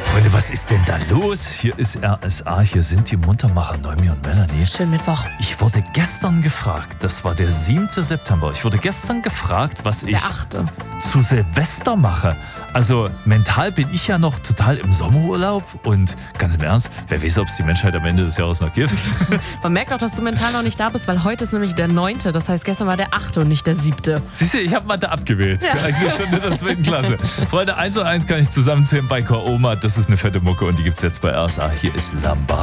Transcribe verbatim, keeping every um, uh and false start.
Freunde, was ist denn da los? Hier ist R S A, hier sind die Muntermacher Noemi und Melanie. Schönen Mittwoch. Ich wurde gestern gefragt, das war der siebte September, ich wurde gestern gefragt, was ich Der achte. zu Silvester mache. Also mental bin ich ja noch total im Sommerurlaub und ganz im Ernst, wer weiß, ob es die Menschheit am Ende des Jahres noch gibt. Man merkt auch, dass du mental noch nicht da bist, weil heute ist nämlich der neunte. Das heißt, gestern war der achte und nicht der siebte. Siehst du, ich habe Mathe abgewählt. Ja. Eigentlich schon in der zweiten Klasse. Freunde, eins und eins kann ich zusammenzählen bei Kaoma. Das ist eine fette Mucke und die gibt's jetzt bei R S A. Hier ist Lamba.